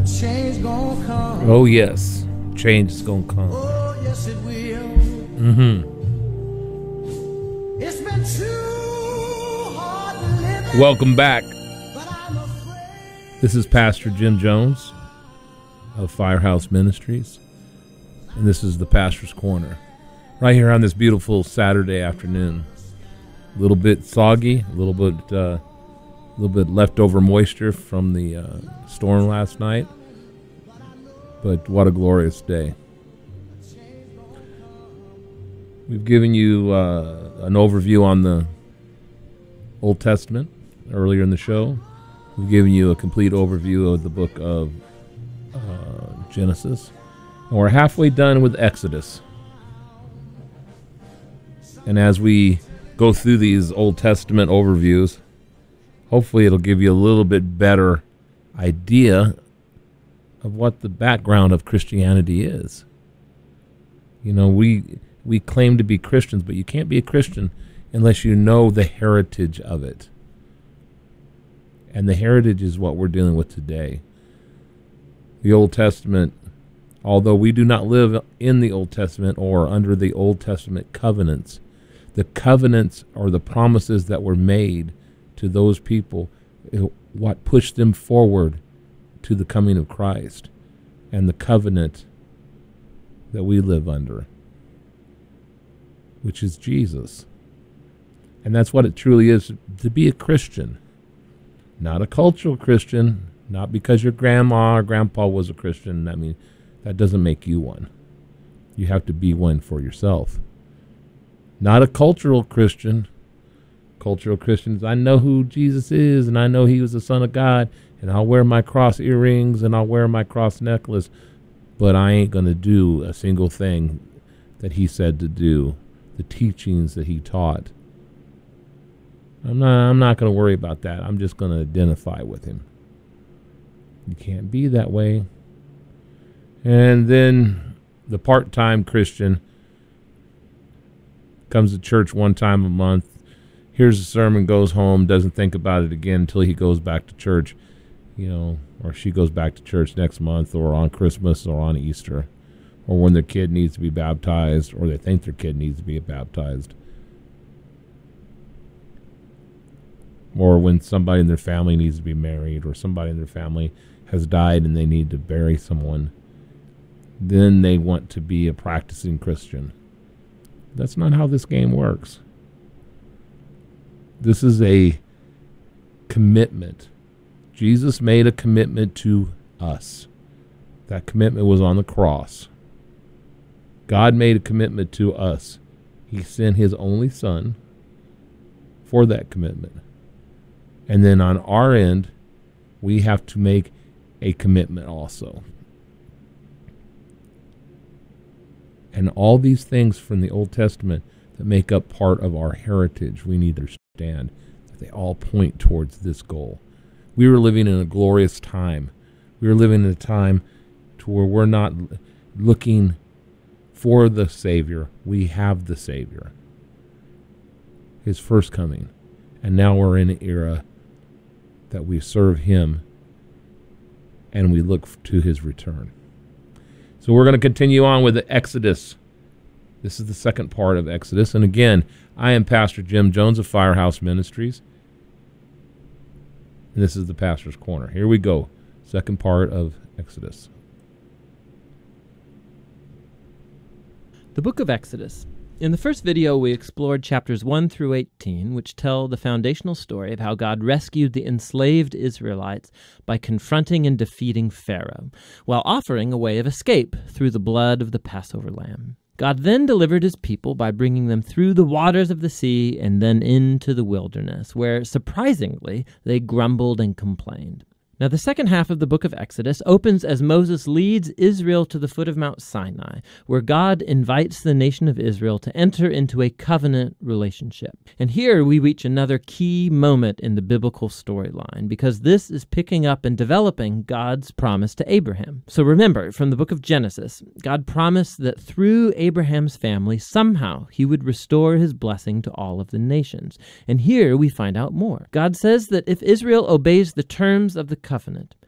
change gonna come. Oh, yes. Change is going to come. Oh, yes, it will. Mm-hmm. It's been too hard to live. Welcome back. But I'm afraid. This is Pastor Jim Jones of Firehouse Ministries, and this is the Pastor's Corner, right here on this beautiful Saturday afternoon. A little bit soggy, a little bit leftover moisture from the storm last night, but what a glorious day. We've given you an overview on the Old Testament earlier in the show. We've given you a complete overview of the book of Genesis. And we're halfway done with Exodus. And as we go through these Old Testament overviews, hopefully it'll give you a little bit better idea of what the background of Christianity is. You know, we claim to be Christians, but you can't be a Christian unless you know the heritage of it. And the heritage is what we're dealing with today. The Old Testament, although we do not live in the Old Testament or under the Old Testament covenants, the covenants are the promises that were made to those people, what pushed them forward to the coming of Christ and the covenant that we live under, which is Jesus. And that's what it truly is to be a Christian. Not a cultural Christian, not because your grandma or grandpa was a Christian. I mean, that doesn't make you one. You have to be one for yourself. Not a cultural Christian. Cultural Christians, I know who Jesus is, and I know he was the Son of God, and I'll wear my cross earrings, and I'll wear my cross necklace, but I ain't going to do a single thing that he said to do, the teachings that he taught. I'm not going to worry about that. I'm just going to identify with him. You can't be that way. And then the part-time Christian comes to church one time a month, hears a sermon, goes home, doesn't think about it again until he goes back to church, you know, or she goes back to church next month or on Christmas or on Easter, or when their kid needs to be baptized or they think their kid needs to be baptized, or when somebody in their family needs to be married or somebody in their family has died and they need to bury someone. Then they want to be a practicing Christian. That's not how this game works. This is a commitment. Jesus made a commitment to us. That commitment was on the cross. God made a commitment to us. He sent his only Son for that commitment. And then on our end, we have to make a commitment also. And all these things from the Old Testament that make up part of our heritage, we need to understand that they all point towards this goal. We were living in a glorious time. We were living in a time to where we're not looking for the Savior. We have the Savior. His first coming. And now we're in an era that we serve him and we look to his return. So we're going to continue on with the Exodus. This is the second part of Exodus. And again, I am Pastor Jim Jones of Firehouse Ministries. And this is the Pastor's Corner. Here we go. Second part of Exodus. The book of Exodus. In the first video, we explored chapters 1 through 18, which tell the foundational story of how God rescued the enslaved Israelites by confronting and defeating Pharaoh, while offering a way of escape through the blood of the Passover lamb. God then delivered his people by bringing them through the waters of the sea and then into the wilderness, where, surprisingly, they grumbled and complained. Now, the second half of the book of Exodus opens as Moses leads Israel to the foot of Mount Sinai, where God invites the nation of Israel to enter into a covenant relationship. And here we reach another key moment in the biblical storyline, because this is picking up and developing God's promise to Abraham. So remember, from the book of Genesis, God promised that through Abraham's family, somehow he would restore his blessing to all of the nations. And here we find out more. God says that if Israel obeys the terms of the covenant,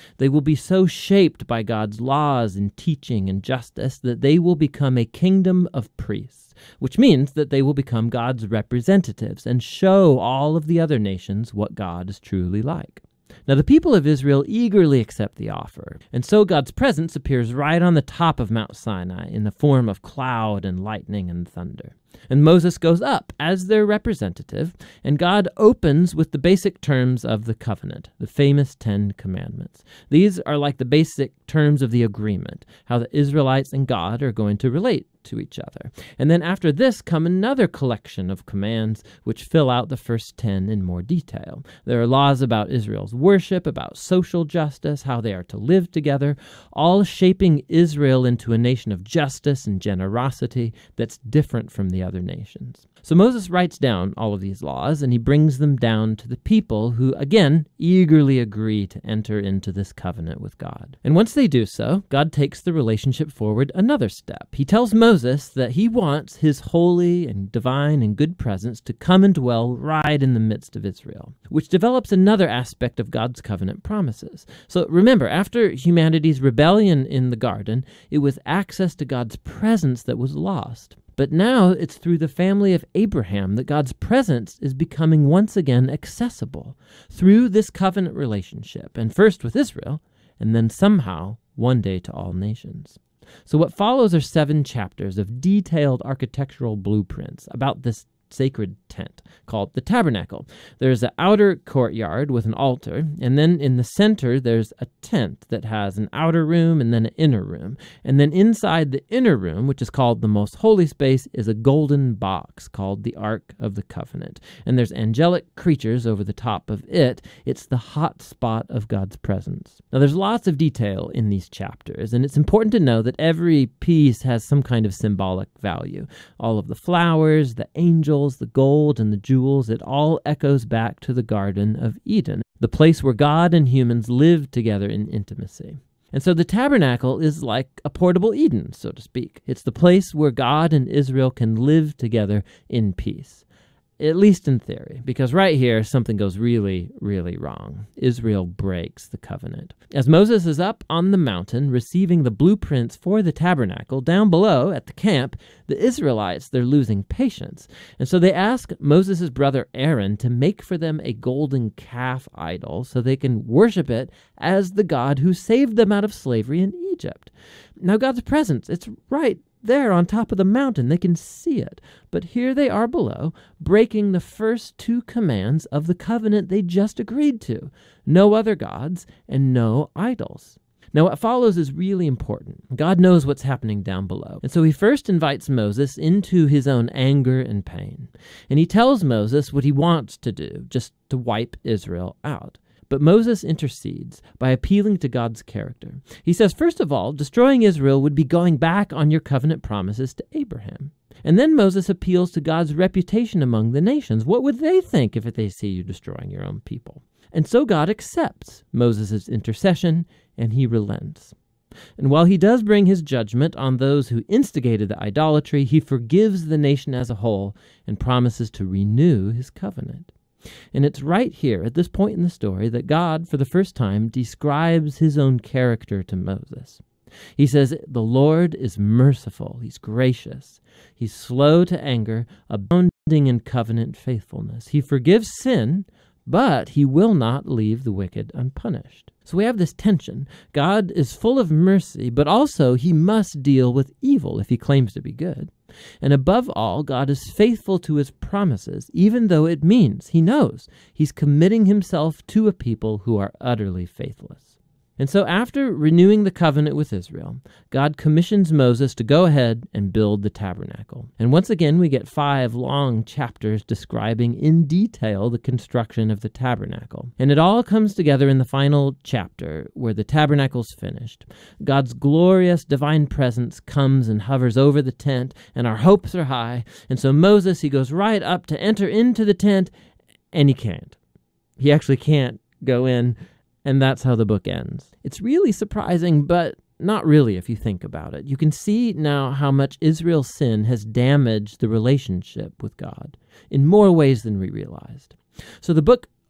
They will be so shaped by God's laws and teaching and justice that they will become a kingdom of priests, which means that they will become God's representatives and show all of the other nations what God is truly like. Now, the people of Israel eagerly accept the offer, and so God's presence appears right on the top of Mount Sinai in the form of cloud and lightning and thunder. And Moses goes up as their representative, and God opens with the basic terms of the covenant, the famous 10 Commandments. These are like the basic terms of the agreement, how the Israelites and God are going to relate to each other. And then after this come another collection of commands which fill out the first 10 in more detail. There are laws about Israel's worship, about social justice, how they are to live together, all shaping Israel into a nation of justice and generosity that's different from the other nations. So Moses writes down all of these laws, and he brings them down to the people who, again, eagerly agree to enter into this covenant with God. And once they do so, God takes the relationship forward another step. He tells Moses that he wants his holy and divine and good presence to come and dwell right in the midst of Israel, which develops another aspect of God's covenant promises. So remember, after humanity's rebellion in the garden, it was access to God's presence that was lost. But now it's through the family of Abraham that God's presence is becoming once again accessible through this covenant relationship, and first with Israel, and then somehow one day to all nations. So what follows are 7 chapters of detailed architectural blueprints about this sacred tent called the tabernacle. There's an outer courtyard with an altar, and then in the center there's a tent that has an outer room and then an inner room. And then inside the inner room, which is called the most holy space, is a golden box called the Ark of the Covenant. And there's angelic creatures over the top of it. It's the hot spot of God's presence. Now there's lots of detail in these chapters, and it's important to know that every piece has some kind of symbolic value. All of the flowers, the angels, the gold, and the jewels, it all echoes back to the Garden of Eden, the place where God and humans lived together in intimacy. And so the tabernacle is like a portable Eden, so to speak. It's the place where God and Israel can live together in peace. At least in theory, because right here, something goes really, really wrong. Israel breaks the covenant. As Moses is up on the mountain receiving the blueprints for the tabernacle, down below at the camp, the Israelites, they're losing patience. And so they ask Moses' brother Aaron to make for them a golden calf idol so they can worship it as the God who saved them out of slavery in Egypt. Now God's presence, it's right there on top of the mountain. They can see it. But here they are below, breaking the first 2 commands of the covenant they just agreed to. No other gods and no idols. Now what follows is really important. God knows what's happening down below. And so he first invites Moses into his own anger and pain. And he tells Moses what he wants to do, just to wipe Israel out. But Moses intercedes by appealing to God's character. He says, first of all, destroying Israel would be going back on your covenant promises to Abraham. And then Moses appeals to God's reputation among the nations. What would they think if they see you destroying your own people? And so God accepts Moses' intercession, and he relents. And while he does bring his judgment on those who instigated the idolatry, he forgives the nation as a whole and promises to renew his covenant. And it's right here, at this point in the story, that God, for the first time, describes his own character to Moses. He says, the Lord is merciful, he's gracious, he's slow to anger, abounding in covenant faithfulness. He forgives sin, but he will not leave the wicked unpunished. So we have this tension. God is full of mercy, but also he must deal with evil if he claims to be good. And above all, God is faithful to his promises, even though it means, he knows, he's committing himself to a people who are utterly faithless. And so after renewing the covenant with Israel, God commissions Moses to go ahead and build the tabernacle. And once again, we get 5 long chapters describing in detail the construction of the tabernacle. And it all comes together in the final chapter where the tabernacle's finished. God's glorious divine presence comes and hovers over the tent, and our hopes are high. And so Moses, he goes right up to enter into the tent, and he can't. He actually can't go in. And that's how the book ends. It's really surprising, but not really if you think about it. You can see now how much Israel's sin has damaged the relationship with God in more ways than we realized. So the book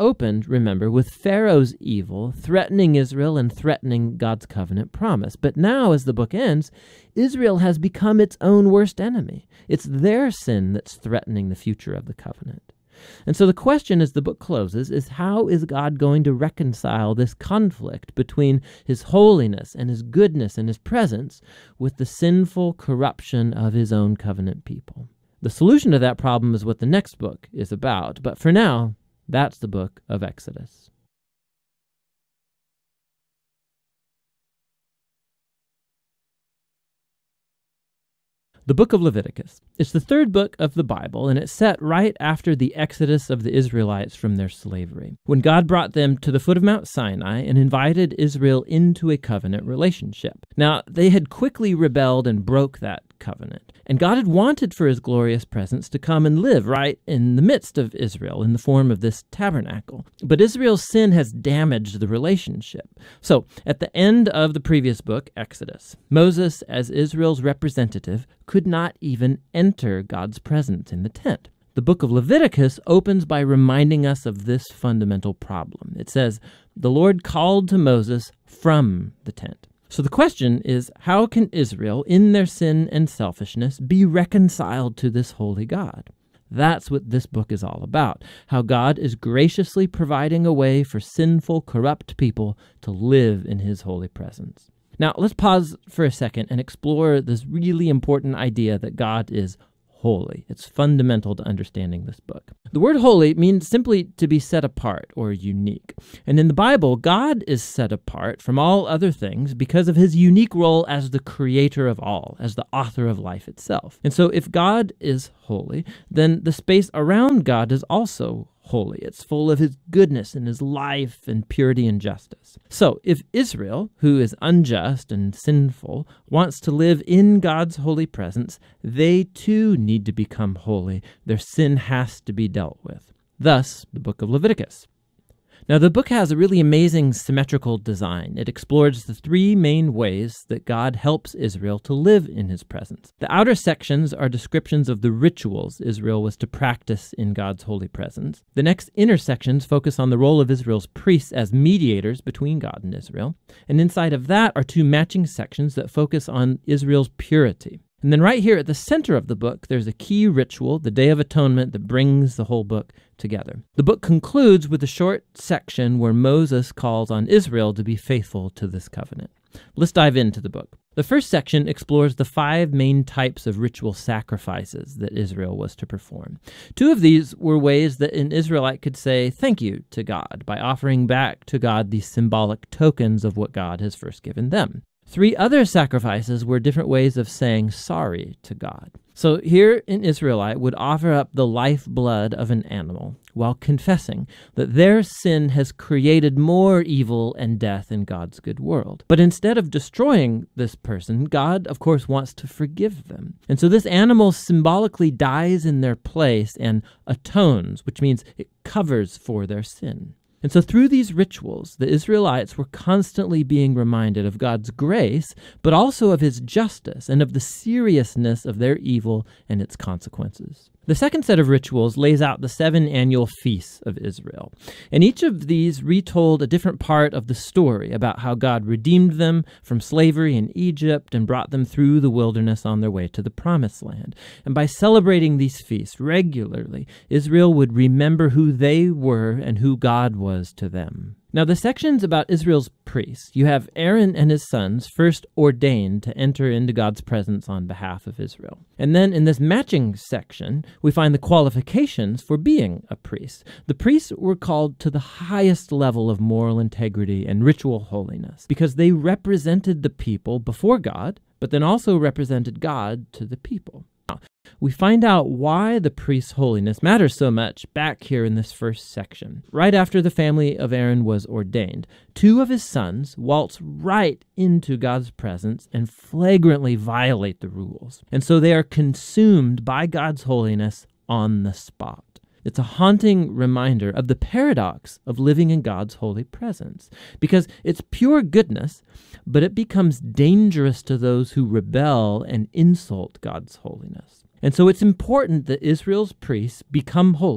opened, remember, with Pharaoh's evil threatening Israel and threatening God's covenant promise. But now, as the book ends, Israel has become its own worst enemy. It's their sin that's threatening the future of the covenant. And so the question as the book closes is, how is God going to reconcile this conflict between his holiness and his goodness and his presence with the sinful corruption of his own covenant people? The solution to that problem is what the next book is about, but for now, that's the book of Exodus. The book of Leviticus. It's the third book of the Bible, and it's set right after the exodus of the Israelites from their slavery, when God brought them to the foot of Mount Sinai and invited Israel into a covenant relationship. Now, they had quickly rebelled and broke that covenant, and God had wanted for his glorious presence to come and live right in the midst of Israel in the form of this tabernacle. But Israel's sin has damaged the relationship. So, at the end of the previous book, Exodus, Moses, as Israel's representative, could not even enter God's presence in the tent. The book of Leviticus opens by reminding us of this fundamental problem. It says, "The Lord called to Moses from the tent." So the question is, how can Israel, in their sin and selfishness, be reconciled to this holy God? That's what this book is all about, how God is graciously providing a way for sinful, corrupt people to live in his holy presence. Now, let's pause for a second and explore this really important idea that God is holy. It's fundamental to understanding this book. The word holy means simply to be set apart or unique. And in the Bible, God is set apart from all other things because of his unique role as the creator of all, as the author of life itself. And so if God is holy, then the space around God is also holy. It's full of his goodness and his life and purity and justice. So if Israel, who is unjust and sinful, wants to live in God's holy presence, they too need to become holy. Their sin has to be dealt with. Thus, the book of Leviticus. Now, the book has a really amazing symmetrical design. It explores the three main ways that God helps Israel to live in his presence. The outer sections are descriptions of the rituals Israel was to practice in God's holy presence. The next inner sections focus on the role of Israel's priests as mediators between God and Israel. And inside of that are two matching sections that focus on Israel's purity. And then right here at the center of the book, there's a key ritual, the Day of Atonement, that brings the whole book together. The book concludes with a short section where Moses calls on Israel to be faithful to this covenant. Let's dive into the book. The first section explores the 5 main types of ritual sacrifices that Israel was to perform. 2 of these were ways that an Israelite could say thank you to God by offering back to God these symbolic tokens of what God has first given them. 3 other sacrifices were different ways of saying sorry to God. So here an Israelite would offer up the lifeblood of an animal while confessing that their sin has created more evil and death in God's good world. But instead of destroying this person, God, of course, wants to forgive them. And so this animal symbolically dies in their place and atones, which means it covers for their sin. And so through these rituals, the Israelites were constantly being reminded of God's grace, but also of his justice and of the seriousness of their evil and its consequences. The second set of rituals lays out the 7 annual feasts of Israel. And each of these retold a different part of the story about how God redeemed them from slavery in Egypt and brought them through the wilderness on their way to the Promised Land. And by celebrating these feasts regularly, Israel would remember who they were and who God was to them. Now, the sections about Israel's priests, you have Aaron and his sons first ordained to enter into God's presence on behalf of Israel. And then in this matching section, we find the qualifications for being a priest. The priests were called to the highest level of moral integrity and ritual holiness because they represented the people before God, but then also represented God to the people. We find out why the priest's holiness matters so much back here in this first section. Right after the family of Aaron was ordained, 2 of his sons waltz right into God's presence and flagrantly violate the rules. And so they are consumed by God's holiness on the spot. It's a haunting reminder of the paradox of living in God's holy presence, because it's pure goodness, but it becomes dangerous to those who rebel and insult God's holiness. And so it's important that Israel's priests become holy.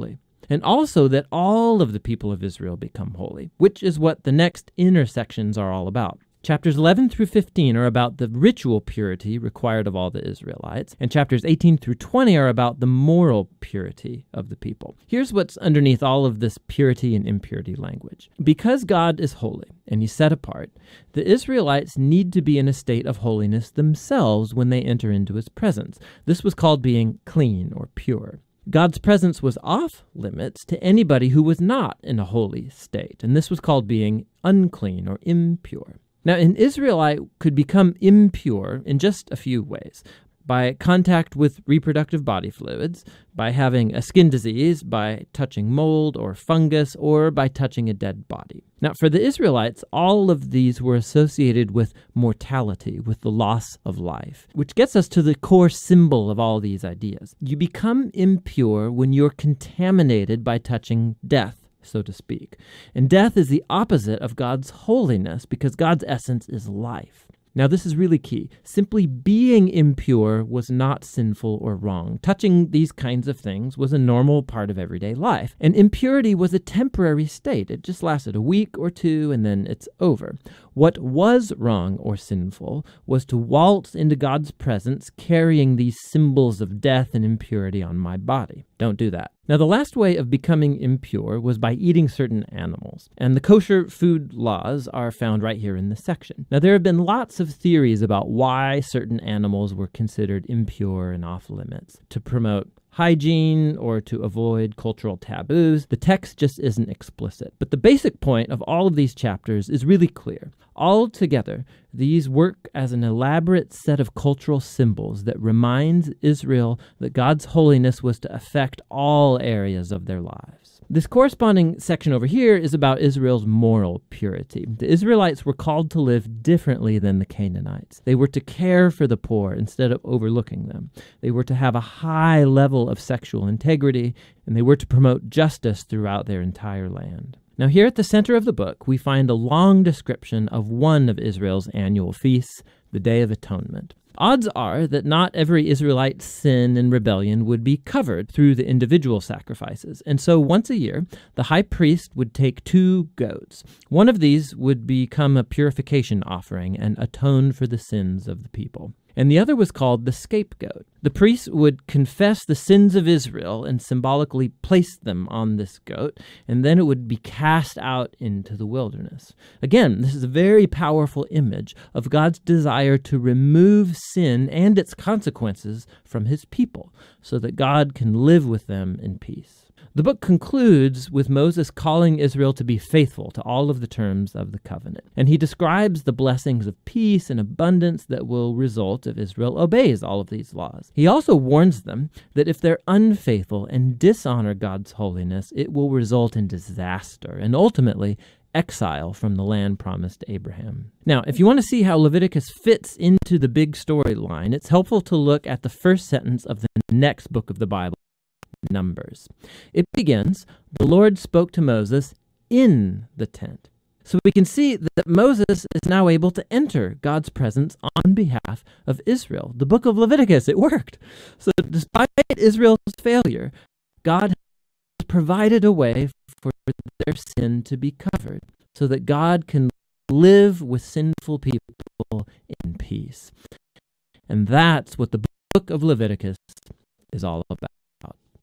and also that all of the people of Israel become holy, which is what the next inner sections are all about. Chapters 11 through 15 are about the ritual purity required of all the Israelites, and chapters 18 through 20 are about the moral purity of the people. Here's what's underneath all of this purity and impurity language. Because God is holy and he's set apart, the Israelites need to be in a state of holiness themselves when they enter into his presence. This was called being clean or pure. God's presence was off limits to anybody who was not in a holy state, and this was called being unclean or impure. Now, an Israelite could become impure in just a few ways: by contact with reproductive body fluids, by having a skin disease, by touching mold or fungus, or by touching a dead body. Now, for the Israelites, all of these were associated with mortality, with the loss of life, which gets us to the core symbol of all these ideas. You become impure when you're contaminated by touching death, so to speak. And death is the opposite of God's holiness because God's essence is life. Now, this is really key. Simply being impure was not sinful or wrong. Touching these kinds of things was a normal part of everyday life. And impurity was a temporary state. It just lasted a week or two, and then it's over. What was wrong or sinful was to waltz into God's presence carrying these symbols of death and impurity on my body. Don't do that. Now, the last way of becoming impure was by eating certain animals, and the kosher food laws are found right here in this section. Now, there have been lots of theories about why certain animals were considered impure and off limits. To promote hygiene or to avoid cultural taboos, the text just isn't explicit. But the basic point of all of these chapters is really clear. Altogether, these work as an elaborate set of cultural symbols that reminds Israel that God's holiness was to affect all areas of their lives. This corresponding section over here is about Israel's moral purity. The Israelites were called to live differently than the Canaanites. They were to care for the poor instead of overlooking them. They were to have a high level of sexual integrity, and they were to promote justice throughout their entire land. Now, here at the center of the book, we find a long description of one of Israel's annual feasts, the Day of Atonement. Odds are that not every Israelite sin and rebellion would be covered through the individual sacrifices. And so once a year, the high priest would take 2 goats. One of these would become a purification offering and atone for the sins of the people. And the other was called the scapegoat. The priest would confess the sins of Israel and symbolically place them on this goat, and then it would be cast out into the wilderness. Again, this is a very powerful image of God's desire to remove sin and its consequences from his people so that God can live with them in peace. The book concludes with Moses calling Israel to be faithful to all of the terms of the covenant. And he describes the blessings of peace and abundance that will result if Israel obeys all of these laws. He also warns them that if they're unfaithful and dishonor God's holiness, it will result in disaster and ultimately exile from the land promised to Abraham. Now, if you want to see how Leviticus fits into the big storyline, it's helpful to look at the first sentence of the next book of the Bible, Numbers. It begins, "The Lord spoke to Moses in the tent." So we can see that Moses is now able to enter God's presence on behalf of Israel. The book of Leviticus, it worked. So despite Israel's failure, God has provided a way for their sin to be covered so that God can live with sinful people in peace. And that's what the book of Leviticus is all about.